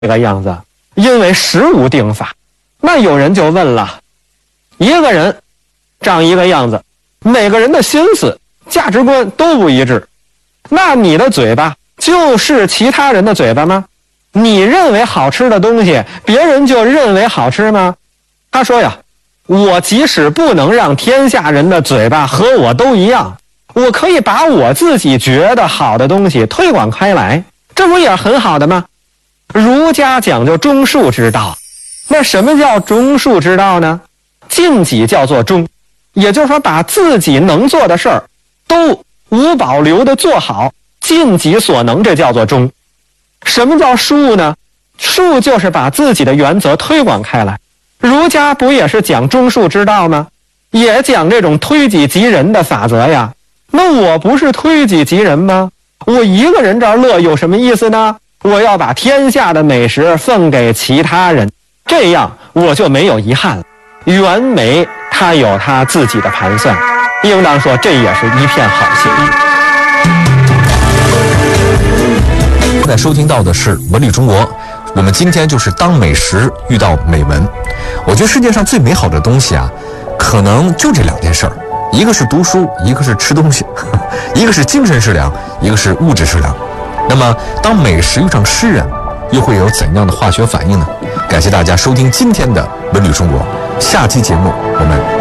这个样子，因为实无定法。那有人就问了，一个人长一个样子，每个人的心思价值观都不一致，那你的嘴巴就是其他人的嘴巴吗？你认为好吃的东西，别人就认为好吃吗？他说呀，我即使不能让天下人的嘴巴和我都一样，我可以把我自己觉得好的东西推广开来，这不也很好的吗？儒家讲究中恕之道，那什么叫中恕之道呢？尽己叫做忠，也就是说把自己能做的事儿都无保留的做好，尽己所能，这叫做忠。什么叫恕呢？恕就是把自己的原则推广开来。儒家不也是讲中恕之道吗？也讲这种推己及人的法则呀。那我不是推己及人吗？我一个人这儿乐有什么意思呢？我要把天下的美食分给其他人，这样我就没有遗憾了。袁枚他有他自己的盘算，应当说这也是一片好心意。 现在收听到的是文旅中国，我们今天就是当美食遇到美文。我觉得世界上最美好的东西啊，可能就这两件事儿，一个是读书，一个是吃东西，一个是精神食粮，一个是物质食粮。那么当美食遇上诗人，又会有怎样的化学反应呢？感谢大家收听今天的文旅中国，下期节目我们